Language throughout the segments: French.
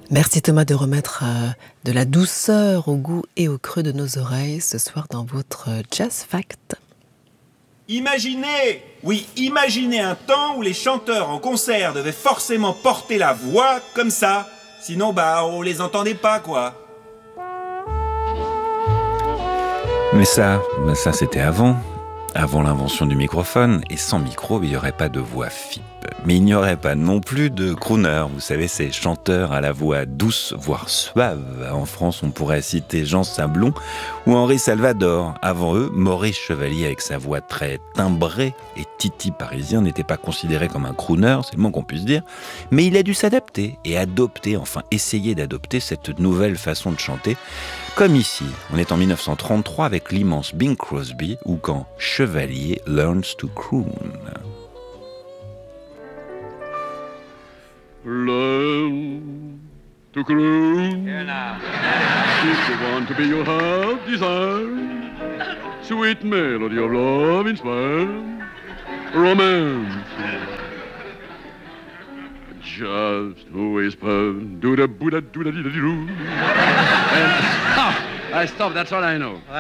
Merci Thomas de remettre de la douceur au goût et au creux de nos oreilles ce soir dans votre Jazz Fact. Imaginez un temps où les chanteurs en concert devaient forcément porter la voix comme ça. Sinon, on les entendait pas, quoi. Mais ça c'était avant l'invention du microphone, et sans micro, il n'y aurait pas de voix FIP. Mais il n'y aurait pas non plus de crooner, vous savez, ces chanteurs à la voix douce, voire suave. En France, on pourrait citer Jean Sablon ou Henri Salvador. Avant eux, Maurice Chevalier, avec sa voix très timbrée et titi parisien, n'était pas considéré comme un crooner, c'est le moins qu'on puisse dire. Mais il a dû s'adapter et essayer d'adopter cette nouvelle façon de chanter. Comme ici, on est en 1933 avec l'immense Bing Crosby, ou quand Chevalier learns to croon. Learn to croon. Here now. If you want to be your heart desire, sweet melody of love inspire, romance. Just to whisper, do the Buddha do the dee doo. I stop. That's all I know.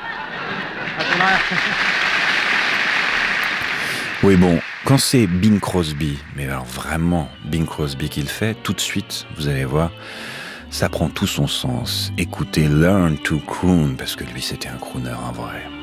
Oui, bon, quand c'est Bing Crosby, mais alors vraiment Bing Crosby qui le fait, tout de suite, vous allez voir, ça prend tout son sens. Écoutez Learn to Croon, parce que lui, c'était un crooner, un vrai.